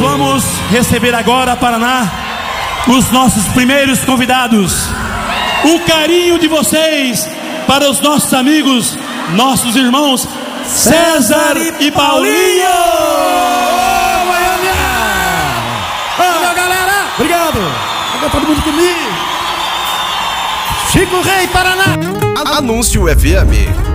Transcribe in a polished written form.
Vamos receber agora, Paraná, os nossos primeiros convidados. O carinho de vocês para os nossos amigos, nossos irmãos César e Paulinho. Valeu, galera. Obrigado. Agora todo mundo comigo. Chico Rei, Paraná. Anúncio FM.